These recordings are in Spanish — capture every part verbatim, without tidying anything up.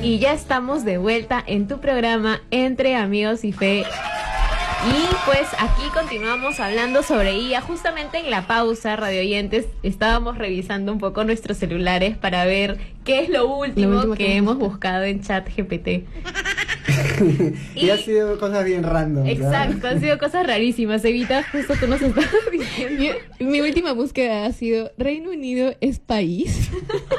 Y ya estamos de vuelta en tu programa Entre Amigos y Fe. Y pues aquí continuamos hablando sobre I A. Justamente en la pausa, radio oyentes, estábamos revisando un poco nuestros celulares para ver qué es lo último, lo último que, que hemos buscado en ChatGPT. y, y ha sido cosas bien random. Exacto, han sido cosas rarísimas. Evita, justo tú nos estabas diciendo. Mi, mi última búsqueda ha sido Reino Unido es país.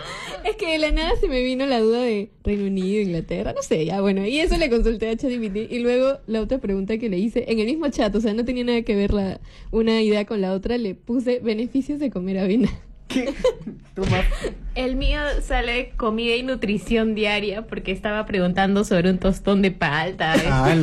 Es que de la nada se me vino la duda de Reino Unido, Inglaterra, no sé, ya bueno. Y eso le consulté a ChatGPT. Y luego la otra pregunta que le hice en el mismo chat, o sea, no tenía nada que ver la, una idea con la otra, le puse beneficios de comer avena. ¿Qué? Toma. El mío sale comida y nutrición diaria porque estaba preguntando sobre un tostón de palta. Ah,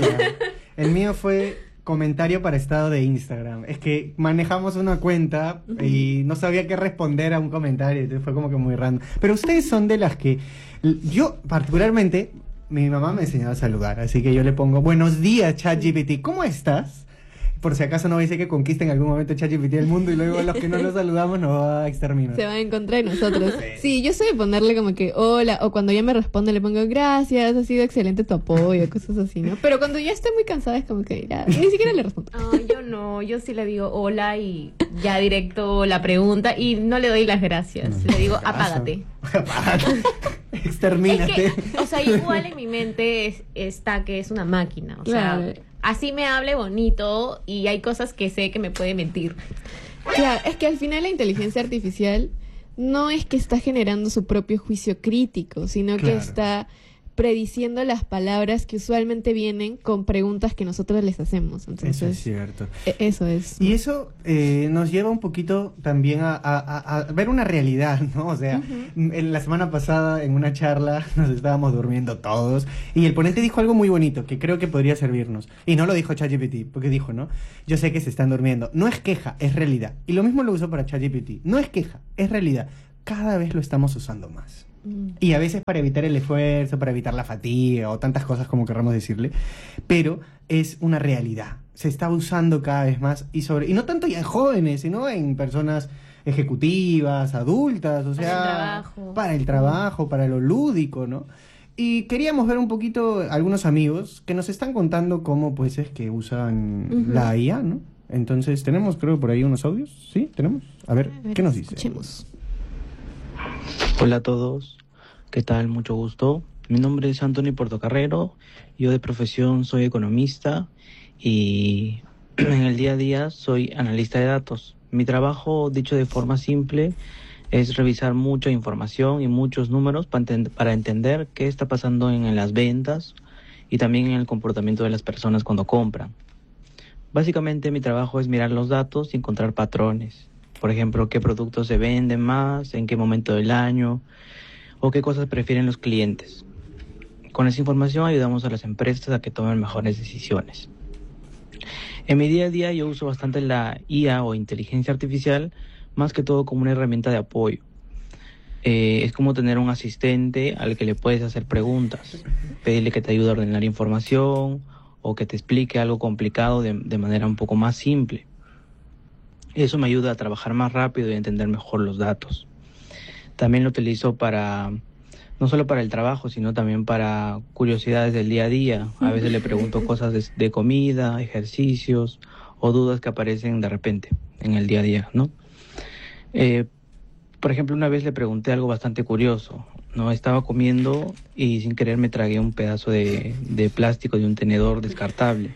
el mío fue comentario para estado de Instagram. Es que manejamos una cuenta uh-huh. y no sabía qué responder a un comentario, entonces fue como que muy random. Pero ustedes son de las que... Yo, particularmente, mi mamá me enseñó a saludar, así que yo le pongo, buenos días, ChatGPT, ¿cómo estás? Por si acaso no dice que conquista en algún momento ChatGPT el mundo y luego los que no lo saludamos nos va a exterminar. Se va a encontrar en nosotros. Sí, yo soy de ponerle como que hola, o cuando ya me responde le pongo gracias, ha sido excelente tu apoyo, cosas así, ¿no? Pero cuando ya estoy muy cansada es como que ya, ni siquiera le respondo. No, yo no, yo sí le digo hola y ya directo la pregunta y no le doy las gracias. No, le digo apágate. Apágate. Extermínate. Es que, o sea, igual en mi mente es, está que es una máquina, o claro. sea... Así me hable bonito y hay cosas que sé que me puede mentir. Claro, es que al final la inteligencia artificial no es que está generando su propio juicio crítico, sino claro. que está prediciendo las palabras que usualmente vienen con preguntas que nosotros les hacemos. Entonces, eso es cierto. Eso es. Y eso eh, nos lleva un poquito también a, a, a ver una realidad, ¿no? O sea, uh-huh. en la semana pasada en una charla nos estábamos durmiendo todos y el ponente dijo algo muy bonito que creo que podría servirnos. Y no lo dijo ChatGPT, porque dijo, ¿no? Yo sé que se están durmiendo. No es queja, es realidad. Y lo mismo lo usó para ChatGPT. No es queja, es realidad. Cada vez lo estamos usando más. Y a veces para evitar el esfuerzo, para evitar la fatiga o tantas cosas como querramos decirle, pero es una realidad. Se está usando cada vez más y sobre y no tanto ya en jóvenes, sino en personas ejecutivas, adultas, o sea, para el trabajo, para, el trabajo, para lo lúdico, ¿no? Y queríamos ver un poquito algunos amigos que nos están contando cómo pues es que usan uh-huh. la I A, ¿no? Entonces tenemos creo por ahí unos audios, ¿sí? ¿Tenemos? A ver, a ver ¿qué nos dice? Escuchemos. Hola a todos, ¿qué tal? Mucho gusto. Mi nombre es Anthony Portocarrero, yo de profesión soy economista y en el día a día soy analista de datos. Mi trabajo, dicho de forma simple, es revisar mucha información y muchos números para, ent- para entender qué está pasando en, en las ventas y también en el comportamiento de las personas cuando compran. Básicamente mi trabajo es mirar los datos y encontrar patrones. Por ejemplo, qué productos se venden más, en qué momento del año, o qué cosas prefieren los clientes. Con esa información ayudamos a las empresas a que tomen mejores decisiones. En mi día a día yo uso bastante la I A o inteligencia artificial, más que todo como una herramienta de apoyo. Eh, es como tener un asistente al que le puedes hacer preguntas, pedirle que te ayude a ordenar información, o que te explique algo complicado de, de manera un poco más simple. Eso me ayuda a trabajar más rápido y a entender mejor los datos. También lo utilizo para, no solo para el trabajo, sino también para curiosidades del día a día. A veces le pregunto cosas de, de comida, ejercicios o dudas que aparecen de repente en el día a día, ¿no? Eh, por ejemplo, una vez le pregunté algo bastante curioso, ¿no? Estaba comiendo y sin querer me tragué un pedazo de, de plástico de un tenedor descartable.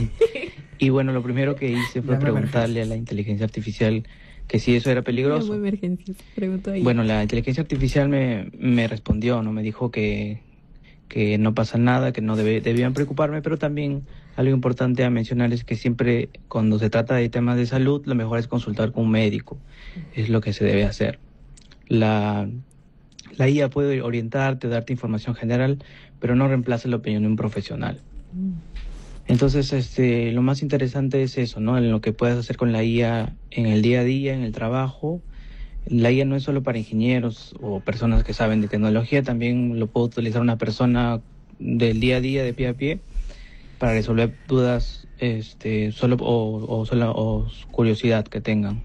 Y bueno, lo primero que hice fue preguntarle a la inteligencia artificial que si eso era peligroso. Ahí. Bueno, la inteligencia artificial me, me respondió, ¿no? Me dijo que, que no pasa nada, que no debe, debían preocuparme, pero también algo importante a mencionar es que siempre cuando se trata de temas de salud, lo mejor es consultar con un médico. Es lo que se debe hacer. La, la I A puede orientarte, darte información general, pero no reemplaza la opinión de un profesional. Entonces, este, lo más interesante es eso, ¿no? En lo que puedes hacer con la I A en el día a día, en el trabajo. La I A no es solo para ingenieros o personas que saben de tecnología, también lo puede utilizar una persona del día a día, de pie a pie, para resolver dudas, este, solo o, o solo o curiosidad que tengan.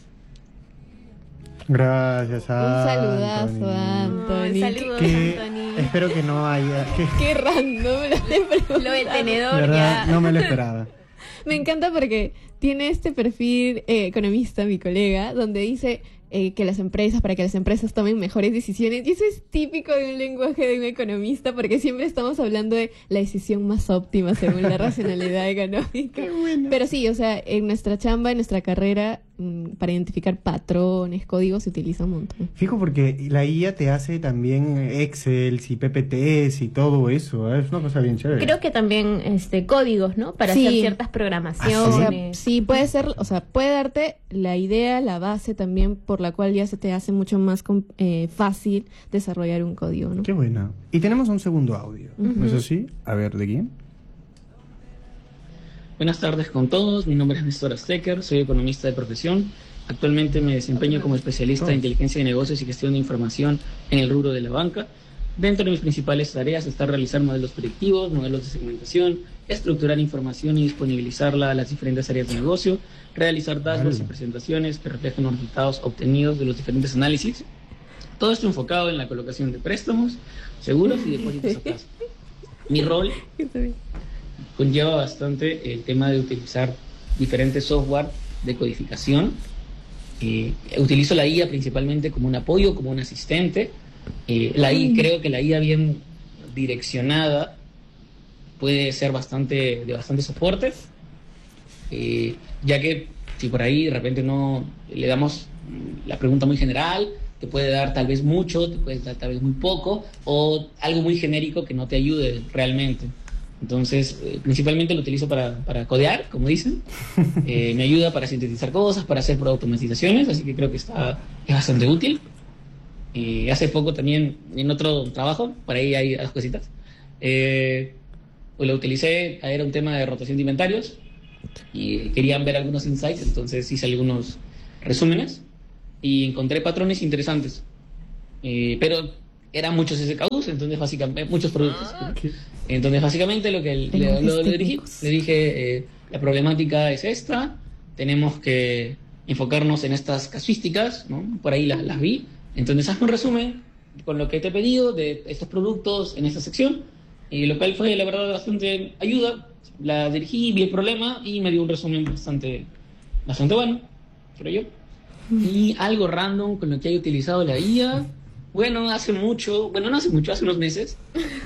Gracias, Anthony. Un saludazo, Anthony. Saludos, que, Anthony. espero que no haya... Que, Qué random la pregunta. Lo del tenedor ¿verdad? ya. No me lo esperaba. Me encanta porque tiene este perfil eh, economista, mi colega, donde dice eh, que las empresas, para que las empresas tomen mejores decisiones. Y eso es típico de un lenguaje de un economista, porque siempre estamos hablando de la decisión más óptima según la racionalidad económica. Qué bueno. Pero sí, o sea, en nuestra chamba, en nuestra carrera, mm, para identificar patrones, códigos, se utiliza un montón. Fijo, porque la I A te hace también Excel y P P Ts y todo eso. ¿eh? Es una cosa bien chévere. Creo que también este códigos, ¿no? Para Sí. hacer ciertas O programaciones. sea, sí, puede ser, o sea, puede darte la idea, la base también, por la cual ya se te hace mucho más com- eh, fácil desarrollar un código, ¿no? Qué buena. Y tenemos un segundo audio. ¿No es así? A ver, ¿de quién? Buenas tardes con todos, mi nombre es Néstor Azteker, soy economista de profesión. Actualmente me desempeño como especialista en inteligencia de negocios y gestión de información en el rubro de la banca. Dentro de mis principales tareas está realizar modelos predictivos, modelos de segmentación, estructurar información y disponibilizarla a las diferentes áreas de negocio, realizar dashboards y presentaciones que reflejen los resultados obtenidos de los diferentes análisis. Todo esto enfocado en la colocación de préstamos, seguros y depósitos a plazo. Mi rol conlleva bastante el tema de utilizar diferentes software de codificación. Eh, utilizo la I A principalmente como un apoyo, como un asistente. Eh, la I A, creo que la I A bien direccionada puede ser bastante de bastante soporte, eh, ya que si por ahí de repente no le damos la pregunta muy general, te puede dar tal vez mucho, te puede dar tal vez muy poco, o algo muy genérico que no te ayude realmente. Entonces, eh, principalmente lo utilizo para, para codear, como dicen. Eh, me ayuda para sintetizar cosas, para hacer automatizaciones, así que creo que está, es bastante útil. Eh, hace poco también, en otro trabajo, por ahí hay las cositas, eh, pues lo utilicé, era un tema de rotación de inventarios, y querían ver algunos insights, entonces hice algunos resúmenes, y encontré patrones interesantes. Eh, pero eran muchos S K Us, entonces básicamente, muchos productos. ¿no? Entonces básicamente lo que le, lo, lo dirigí, le dije, eh, la problemática es esta, tenemos que enfocarnos en estas casuísticas, ¿no? Por ahí las, las vi, entonces hazme un resumen con lo que te he pedido de estos productos en esta sección, y lo cual fue la verdad bastante ayuda. La dirigí, vi el problema y me dio un resumen bastante, bastante bueno, creo yo. Y algo random con lo que haya utilizado la I A, bueno, hace mucho, bueno, no hace mucho, hace unos meses,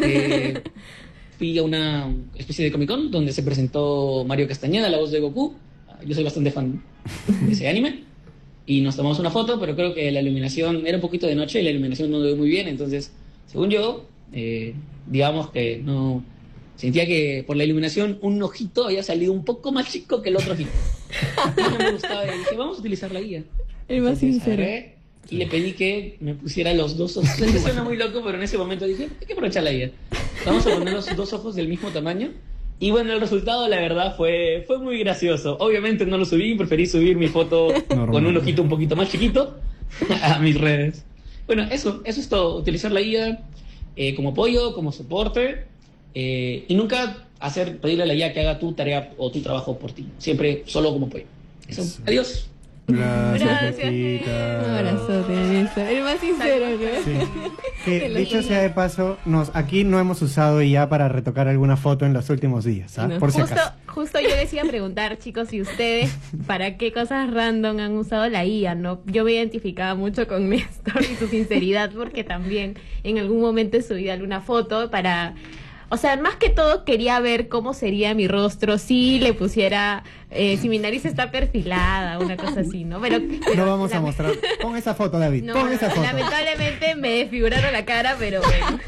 eh, fui a una especie de Comic Con donde se presentó Mario Castañeda, la voz de Goku. Yo soy bastante fan de ese anime. Y nos tomamos una foto, pero creo que la iluminación era un poquito de noche y la iluminación no dio muy bien. Entonces, según yo, eh, digamos que no... Sentía que por la iluminación un ojito había salido un poco más chico que el otro ojito. Y no me gustaba y dije, vamos a utilizar la guía. El más Entonces, sincero. agarré y le pedí que me pusiera los dos ojos. Sé que suena muy loco, pero en ese momento dije, hay que aprovechar la guía. Vamos a poner los dos ojos del mismo tamaño. Y bueno, el resultado, la verdad, fue, fue muy gracioso. Obviamente no lo subí, preferí subir mi foto Normal. con un ojito un poquito más chiquito a mis redes. Bueno, eso, eso es todo. Utilizar la guía eh, como apoyo, como soporte, eh, y nunca hacer pedirle a la guía que haga tu tarea o tu trabajo por ti. Siempre solo como apoyo. Eso. Eso. Adiós. Gracias, Gracias, Pepita. Un abrazote, Néstor. El más sincero, ¿no? Sí. Que Te lo dicho digo. sea de paso, nos, aquí no hemos usado I A para retocar alguna foto en los últimos días, ¿ah? No. Por si Justo, acaso. justo yo decía preguntar, chicos, si ustedes para qué cosas random han usado la I A, ¿no? Yo me identificaba mucho con Néstor y su sinceridad, porque también en algún momento subí alguna foto para... O sea, más que todo quería ver cómo sería mi rostro si le pusiera, eh, si mi nariz está perfilada, una cosa así, ¿no? Pero, pero No vamos a lame- mostrar. Pon esa foto, David. No, Pon esa foto. lamentablemente me desfiguraron la cara, pero bueno.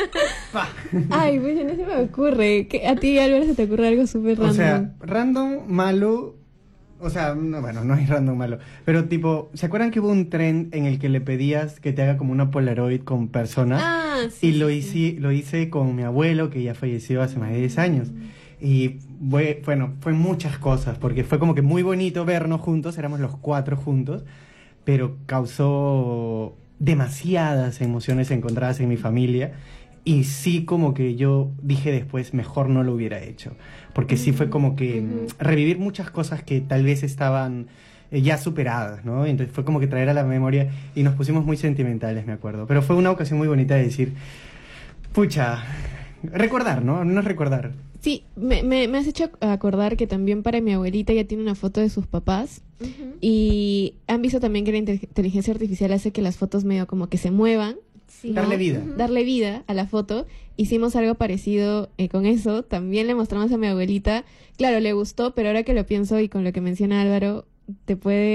Ay, pues no se me ocurre. ¿Qué- ¿A ti, Álvaro, se te ocurre algo súper random? O sea, random, malo. O sea, no, bueno, no hay random malo. Pero tipo, ¿se acuerdan que hubo un trend en el que le pedías que te haga como una Polaroid con personas? Ah, sí. y lo sí, hice, sí. lo hice con mi abuelo, que ya falleció hace más de diez años. Y fue, bueno, fue muchas cosas, porque fue como que muy bonito vernos juntos, éramos los cuatro juntos, pero causó demasiadas emociones encontradas en mi familia. Y sí, como que yo dije después, mejor no lo hubiera hecho. Porque sí fue como que Ujú. revivir muchas cosas que tal vez estaban eh, ya superadas, ¿no? Entonces fue como que traer a la memoria y nos pusimos muy sentimentales, me acuerdo. Pero fue una ocasión muy bonita de decir, Pucha, recordar, ¿no? No es recordar. Sí, me, me, me has hecho acordar que también para mi abuelita ya tiene una foto de sus papás. Uh-huh. Y han visto también que la inteligencia artificial hace que las fotos medio como que se muevan. Sí. Darle vida. Uh-huh. Darle vida a la foto. Hicimos algo parecido eh, con eso. También le mostramos a mi abuelita. Claro, le gustó, pero ahora que lo pienso y con lo que menciona Álvaro, te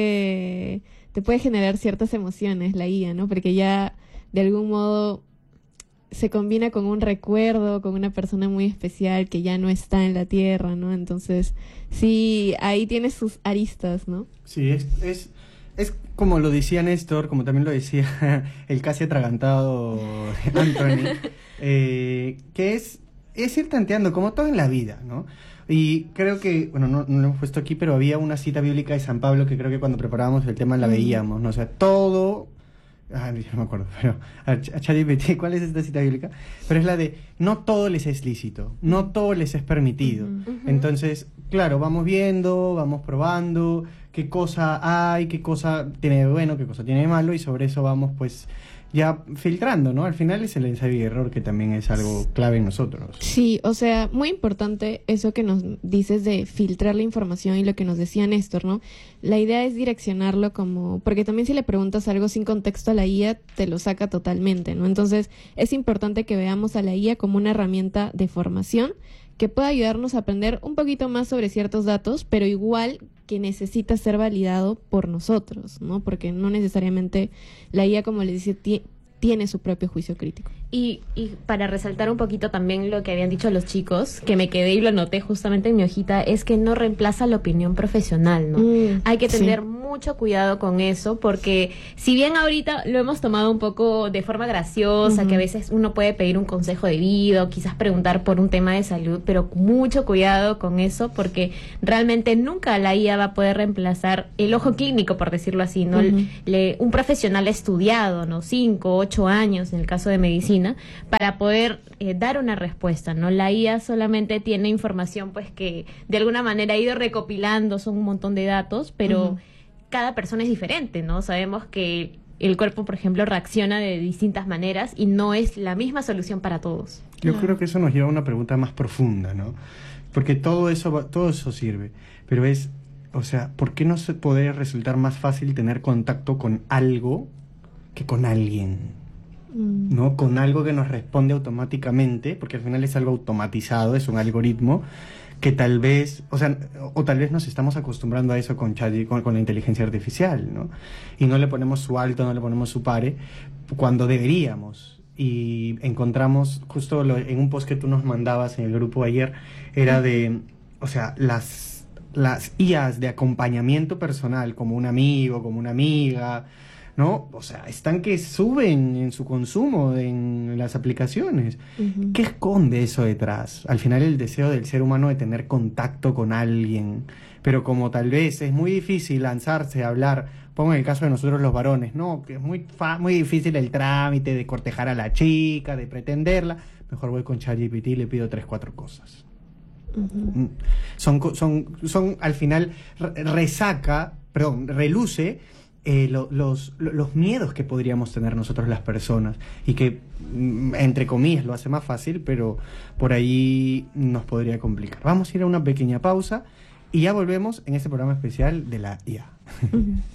puede, te puede generar ciertas emociones la I A, ¿no? Porque ya de algún modo se combina con un recuerdo, con una persona muy especial que ya no está en la Tierra, ¿no? Entonces, sí, ahí tiene sus aristas, ¿no? Sí, es, es, es como lo decía Néstor, como también lo decía el casi atragantado Anthony, eh, que es, es ir tanteando, como todo en la vida, ¿no? Y creo que, bueno, no, no lo hemos puesto aquí, pero había una cita bíblica de San Pablo que creo que cuando preparábamos el tema la veíamos, ¿no? O sea, todo... Ah, ya no me acuerdo, pero a ChatGPT, ¿cuál es esta cita bíblica? Pero es la de, no todo les es lícito, no todo les es permitido. Uh-huh, uh-huh. Entonces, claro, vamos viendo, vamos probando qué cosa hay, qué cosa tiene de bueno, qué cosa tiene de malo, y sobre eso vamos pues ya filtrando, ¿no? Al final es el ensayo y error, que también es algo clave en nosotros. Sí, o sea, muy importante eso que nos dices de filtrar la información y lo que nos decía Néstor, ¿no? La idea es direccionarlo como... Porque también si le preguntas algo sin contexto a la I A, te lo saca totalmente, ¿no? Entonces, es importante que veamos a la I A como una herramienta de formación que pueda ayudarnos a aprender un poquito más sobre ciertos datos, pero igual que necesita ser validado por nosotros, ¿no? Porque no necesariamente la I A, como les dice, t- tiene su propio juicio crítico. Y, y para resaltar un poquito también lo que habían dicho los chicos, que me quedé y lo noté justamente en mi hojita, es que no reemplaza la opinión profesional, ¿no? Mm, Hay que tener sí. mucho cuidado con eso, porque si bien ahorita lo hemos tomado un poco de forma graciosa, uh-huh. que a veces uno puede pedir un consejo de vida o quizás preguntar por un tema de salud, pero mucho cuidado con eso, porque realmente nunca la I A va a poder reemplazar el ojo clínico, por decirlo así, ¿no? Uh-huh. Le, un profesional estudiado, ¿no? Cinco, ocho años en el caso de medicina, para poder eh, dar una respuesta, ¿no? La I A solamente tiene información pues que de alguna manera ha ido recopilando, son un montón de datos, pero uh-huh. cada persona es diferente, ¿no? Sabemos que el cuerpo, por ejemplo, reacciona de distintas maneras y no es la misma solución para todos. Yo creo que eso nos lleva a una pregunta más profunda, ¿no? Porque todo eso, todo eso sirve, pero es, o sea, ¿por qué no se puede resultar más fácil tener contacto con algo que con alguien? ¿No? Con algo que nos responde automáticamente, porque al final es algo automatizado, es un algoritmo que tal vez, o sea, o, o tal vez nos estamos acostumbrando a eso con, chat, con, con la inteligencia artificial, ¿no? Y no le ponemos su alto, no le ponemos su pare, cuando deberíamos. Y encontramos, justo lo, en un post que tú nos mandabas en el grupo ayer, era de, o sea, las, las I As de acompañamiento personal, como un amigo, como una amiga, ¿no? O sea, están que suben en su consumo en las aplicaciones. Uh-huh. ¿Qué esconde eso detrás? Al final el deseo del ser humano de tener contacto con alguien, pero como tal vez es muy difícil lanzarse a hablar, pongo en el caso de nosotros los varones, ¿no? Que es muy, fa- muy difícil el trámite de cortejar a la chica, de pretenderla, mejor voy con ChatGPT y le pido tres, cuatro cosas. Uh-huh. Son, son, son, al final, resaca, perdón, reluce Eh, lo, los, los miedos que podríamos tener nosotros las personas y que, entre comillas, lo hace más fácil, pero por ahí nos podría complicar. Vamos a ir a una pequeña pausa y ya volvemos en este programa especial de la I A.